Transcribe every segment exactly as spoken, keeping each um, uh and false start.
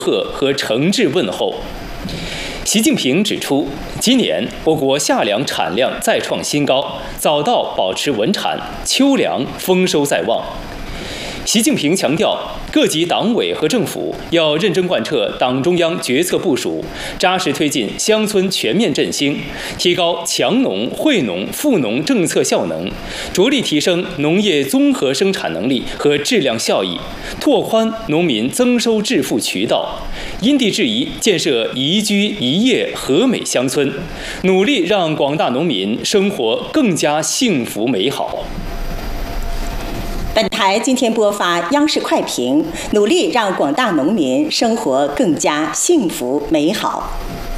贺和诚挚问候。习近平指出，今年我国夏粮产量再创新高，早稻保持稳产，秋粮丰收在望。习近平强调，各级党委和政府要认真贯彻党中央决策部署，扎实推进乡村全面振兴，提高强农、惠农、富农政策效能，着力提升农业综合生产能力和质量效益，拓宽农民增收致富渠道，因地制宜建设宜居宜业和美乡村，努力让广大农民生活更加幸福美好。 本台今天播发央视快评，努力让广大农民生活更加幸福美好。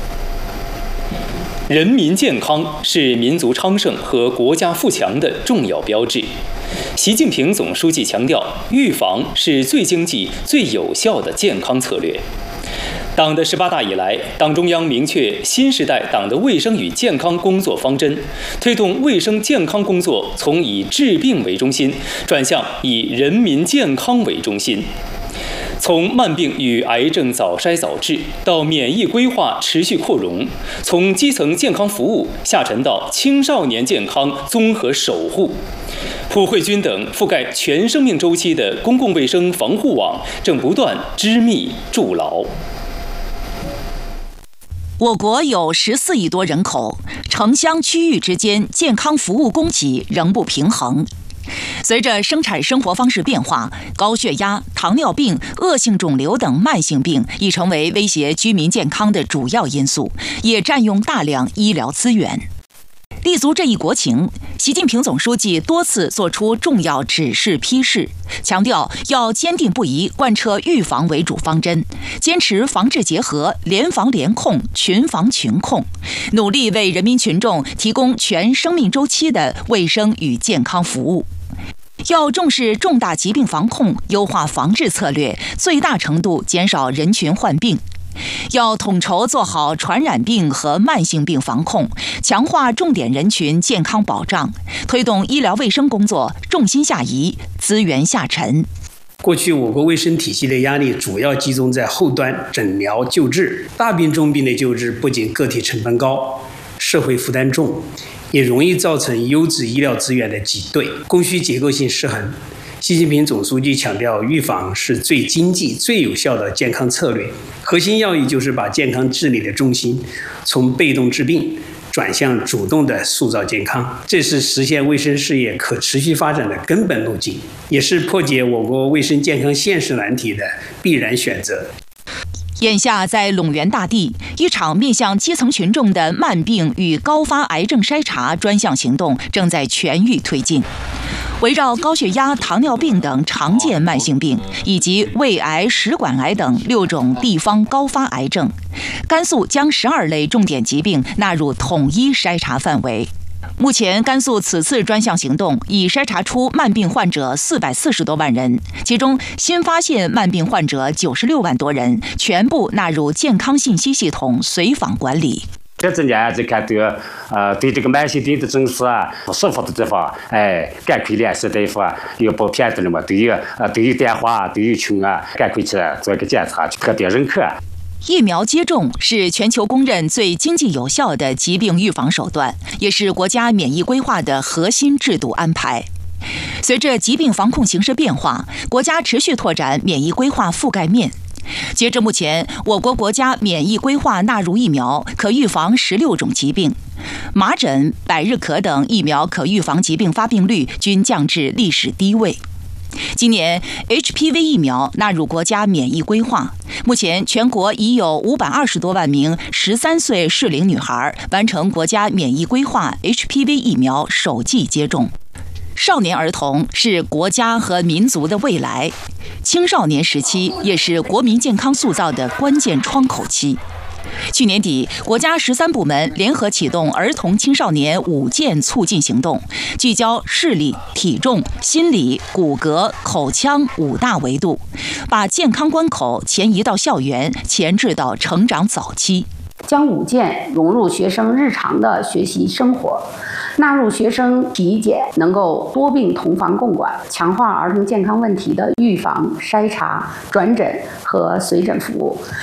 人民健康是民族昌盛和国家富强的重要标志。习近平总书记强调，预防是最经济、最有效的健康策略。党的十八大以来，党中央明确新时代党的卫生与健康工作方针，推动卫生健康工作从以治病为中心，转向以人民健康为中心。从慢病与癌症早筛早治到免疫规划持续扩容，从基层健康服务下沉到青少年健康综合守护，普惠均等覆盖全生命周期的公共卫生防护网正不断织密筑牢。 我国有十四亿多人口，城乡区域之间健康服务供给仍不平衡。随着生产生活方式变化，高血压、糖尿病、恶性肿瘤等慢性病已成为威胁居民健康的主要因素，也占用大量医疗资源。立足这一国情，习近平总书记多次作出重要指示批示，强调要坚定不移贯彻预防为主方针，坚持防治结合、联防联控、群防群控，努力为人民群众提供全生命周期的卫生与健康服务。要重视重大疾病防控，优化防治策略，最大程度减少人群患病。要统筹做好传染病和慢性病防控，强化重点人群健康保障，推动医疗卫生工作重心下移，资源下沉。 过去我国卫生体系的压力主要集中在后端诊疗救治，大病重病的救治不仅个体成本高，社会负担重，也容易造成优质医疗资源的挤兑，供需结构性失衡。习近平总书记强调，预防是最经济、最有效的健康策略，核心要义就是把健康治理的重心从被动治病转向主动的塑造健康，这是实现卫生事业可持续发展的根本路径，也是破解我国卫生健康现实难题的必然选择。 眼下，在陇源大地，一场面向基层群众的慢病与高发癌症筛查专项行动正在全域推进。围绕高血压、糖尿病等常见慢性病，以及胃癌、食管癌等六种地方高发癌症，甘肃将十二类重点疾病纳入统一筛查范围。目前，甘肃此次专项行动已筛查出慢病患者四百四十多万人，其中新发现慢病患者九十六万多人，全部纳入健康信息系统随访管理。 这几年就看对呃对这个慢性病的诊治啊、手术的地方，哎，赶快联系大夫啊，有报片子了嘛，都有呃都有电话，都有群啊，赶快去做个检查，特别认可。 疫苗接种是全球公认最经济有效的疾病预防手段，也是国家免疫规划的核心制度安排。随着疾病防控形势变化，国家持续拓展免疫规划覆盖面。截至目前，我国国家免疫规划纳入疫苗可预防十六种疾病，麻疹、百日咳等疫苗可预防疾病发病率均降至历史低位。今年 H P V 疫苗纳入国家免疫规划，目前全国已有五百二十多万名十三岁适龄女孩完成国家免疫规划 H P V 疫苗首剂接种。少年儿童是国家和民族的未来，青少年时期也是国民健康塑造的关键窗口期。去年底，国家十三部门联合启动儿童青少年五健促进行动，聚焦视力、体重、心理、骨骼、口腔五大维度，把健康关口前移到校园，前置到成长早期。 将五健融入学生日常的学习生活，纳入学生体检，能够多病同防共管，强化儿童健康问题的预防、筛查、转诊和随诊服务。